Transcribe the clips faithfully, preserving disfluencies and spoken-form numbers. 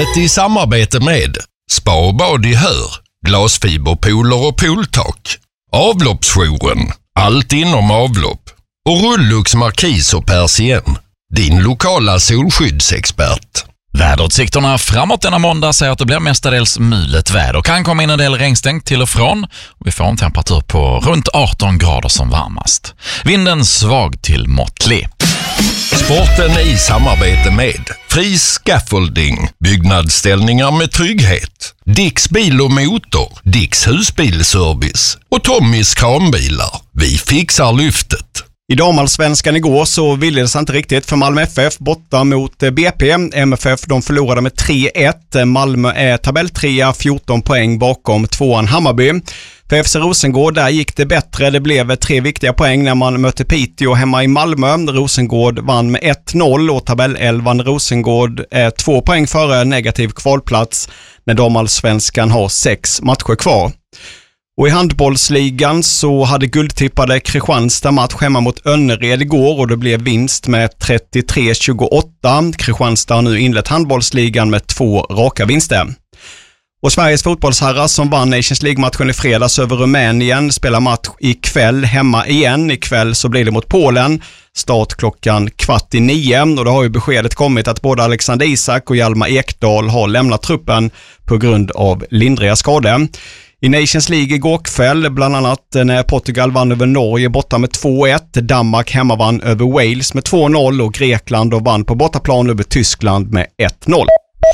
Programmet i samarbete med Spa och bad i Hör, glasfiberpooler och pooltak, Avloppsjouren, allt inom avlopp och Rullux Markis och Persien, din lokala solskyddsexpert. Väderutsikterna framåt denna måndag säger att det blir mestadels mulet väder och kan komma in en del regnstänk till och från. Och vi får en temperatur på runt arton grader som varmast. Vinden svag till måttlig. Sporten i samarbete med Fri Scaffolding, byggnadsställningar med trygghet, Dicks bil och motor, Dicks husbilservice och Tommys kranbilar. Vi fixar lyftet. I damallsvenskan igår så ville det sig inte riktigt för Malmö F F borta mot B P. M F F de förlorade med tre ett. Malmö är tabelltrea, fjorton poäng bakom tvåan Hammarby. För F C Rosengård där gick det bättre. Det blev tre viktiga poäng när man mötte Piteå hemma i Malmö. Rosengård vann med ett noll och tabellelvan Rosengård är två poäng före negativ kvalplats när damallsvenskan har sex matcher kvar. Och i handbollsligan så hade guldtippade Kristianstad match hemma mot Önnered igår och det blev vinst med trettiotre tjugoåtta. Kristianstad har nu inlett handbollsligan med två raka vinster. Och Sveriges fotbollsherrar som vann Nations League-matchen i fredags över Rumänien spelar match ikväll hemma igen. Ikväll så blir det mot Polen. Start klockan kvart i nio och då har ju beskedet kommit att både Alexander Isak och Hjalmar Ekdal har lämnat truppen på grund av lindriga skador. I Nations League igår kväll, bland annat när Portugal vann över Norge borta med två ett, Danmark hemma vann över Wales med två noll och Grekland och vann på bortaplan över Tyskland med ett noll.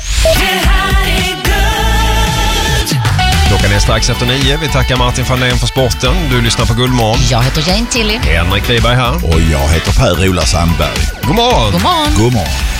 Klockan är strax efter nio. Vi tackar Martin van Leen för sporten. Du lyssnar på Guldmorgon. Jag heter Jane Tilly. Henrik Wiberg här. Och jag heter Per-Ola Sandberg. God morgon. God morgon. God morgon.